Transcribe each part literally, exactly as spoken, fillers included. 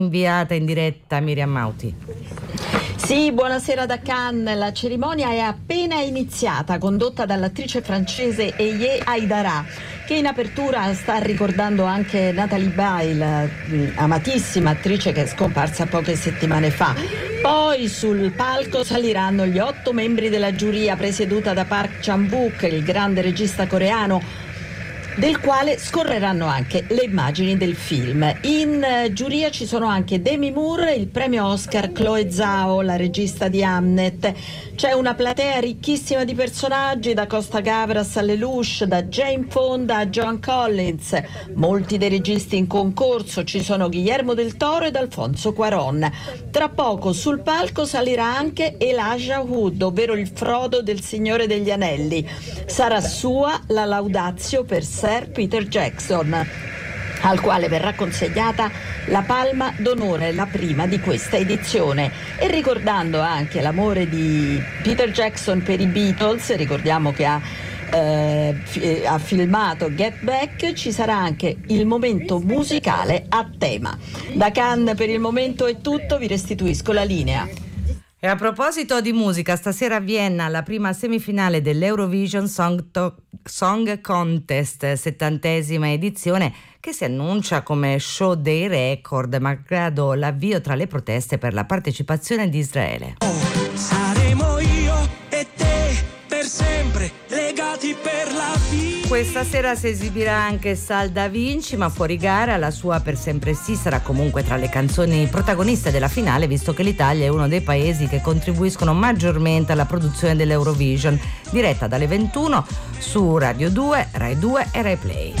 Inviata in diretta Miriam Mauti. Sì, buonasera da Cannes. La cerimonia è appena iniziata, condotta dall'attrice francese Eye Aidara, che in apertura sta ricordando anche Nathalie Baye, amatissima attrice che è scomparsa poche settimane fa. Poi sul palco saliranno gli otto membri della giuria presieduta da Park Chan-wook, il grande regista coreano, del quale scorreranno anche le immagini del film. In uh, giuria ci sono anche Demi Moore, il premio Oscar Chloe Zhao, la regista di Hamnet. C'è una platea ricchissima di personaggi, da Costa Gavras a Lelouch, da Jane Fonda a Joan Collins. Molti dei registi in concorso, ci sono Guillermo del Toro ed Alfonso Cuarón. Tra poco sul palco salirà anche Elijah Wood, ovvero il Frodo del Signore degli Anelli. Sarà sua la Laudatio per Sir Peter Jackson, al quale verrà consegnata la Palma d'Onore, la prima di questa edizione. E ricordando anche l'amore di Peter Jackson per i Beatles, ricordiamo che ha, eh, fi- ha filmato Get Back, ci sarà anche il momento musicale a tema. Da Cannes per il momento è tutto, vi restituisco la linea. E a proposito di musica, stasera a Vienna la prima semifinale dell'Eurovision Song, to- Song Contest, settantesima edizione, che si annuncia come show dei record, malgrado l'avvio tra le proteste per la partecipazione di Israele. Saremo io e te per sempre legati per la vita. Questa sera si esibirà anche Sal Da Vinci, ma fuori gara la sua Per sempre sì sarà comunque tra le canzoni protagoniste della finale, visto che l'Italia è uno dei paesi che contribuiscono maggiormente alla produzione dell'Eurovision, diretta dalle ventuno su Radio due, Rai due e Rai Play.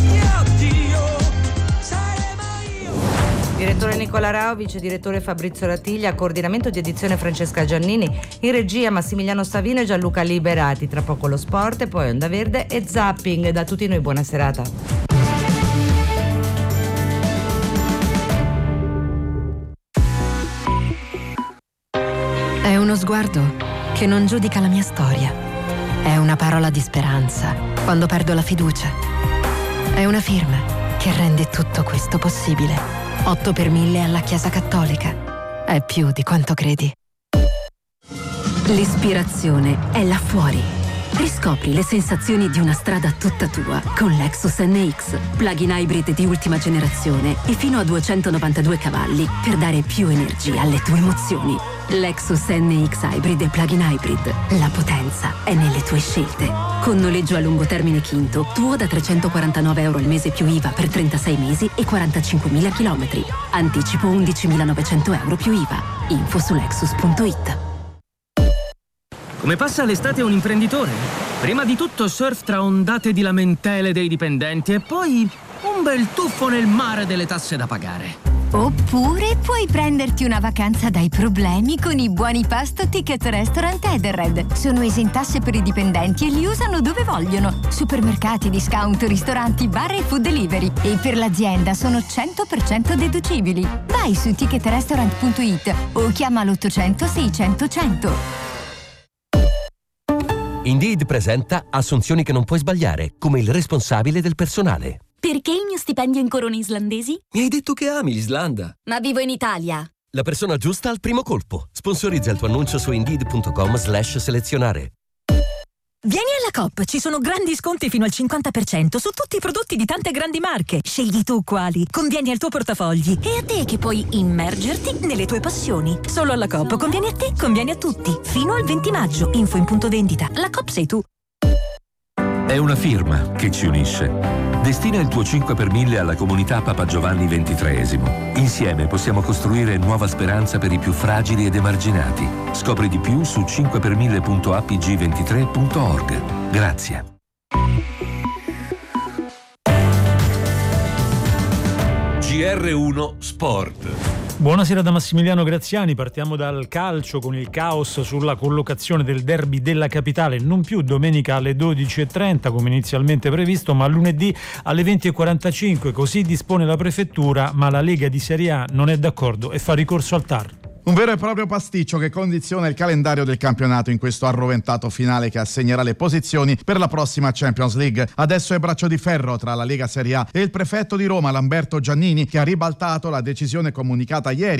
Direttore Nicola Rao, vice direttore Fabrizio Ratiglia, coordinamento di edizione Francesca Giannini, in regia Massimiliano Stavino e Gianluca Liberati. Tra poco lo sport e poi Onda Verde e Zapping. Da tutti noi buona serata. È uno sguardo che non giudica la mia storia. È una parola di speranza quando perdo la fiducia. È una firma che rende tutto questo possibile. otto per mille alla Chiesa Cattolica. È più di quanto credi. L'ispirazione è là fuori. Riscopri le sensazioni di una strada tutta tua con Lexus N X, plug-in hybrid di ultima generazione e fino a duecentonovantadue cavalli per dare più energia alle tue emozioni. Lexus N X Hybrid e plug-in hybrid. La potenza è nelle tue scelte. Con noleggio a lungo termine Quinto, tuo da trecentoquarantanove euro al mese più I V A per trentasei mesi e quarantacinquemila chilometri. Anticipo undicimilanovecento euro più I V A. Info su lexus punto it. Come passa l'estate un imprenditore? Prima di tutto surf tra ondate di lamentele dei dipendenti e poi un bel tuffo nel mare delle tasse da pagare. Oppure puoi prenderti una vacanza dai problemi con i buoni pasto Ticket Restaurant Edenred. Sono esentasse per i dipendenti e li usano dove vogliono. Supermercati, discount, ristoranti, bar e food delivery. E per l'azienda sono cento per cento deducibili. Vai su ticket restaurant punto it o chiama l'ottocento seicento cento. Indeed presenta assunzioni che non puoi sbagliare, come il responsabile del personale. Perché il mio stipendio in corone islandesi? Mi hai detto che ami l'Islanda. Ma vivo in Italia. La persona giusta al primo colpo. Sponsorizza il tuo annuncio su indeed punto com slash selezionare. Vieni alla Coop, ci sono grandi sconti fino al cinquanta per cento su tutti i prodotti di tante grandi marche. Scegli tu quali, convieni al tuo portafogli e a te che puoi immergerti nelle tue passioni. Solo alla Coop, convieni a te, convieni a tutti. Fino al venti maggio, info in punto vendita. La Coop sei tu. È una firma che ci unisce. Destina il tuo cinque per mille alla comunità Papa Giovanni ventitreesimo. Insieme possiamo costruire nuova speranza per i più fragili ed emarginati. Scopri di più su cinque per mille punto a p g ventitré punto org. Grazie. G R uno Sport. Buonasera da Massimiliano Graziani, partiamo dal calcio con il caos sulla collocazione del derby della capitale, non più domenica alle dodici e trenta come inizialmente previsto, ma lunedì alle venti e quarantacinque, così dispone la prefettura, ma la Lega di Serie A non è d'accordo e fa ricorso al T A R. Un vero e proprio pasticcio che condiziona il calendario del campionato in questo arroventato finale che assegnerà le posizioni per la prossima Champions League. Adesso è braccio di ferro tra la Lega Serie A e il prefetto di Roma Lamberto Giannini, che ha ribaltato la decisione comunicata ieri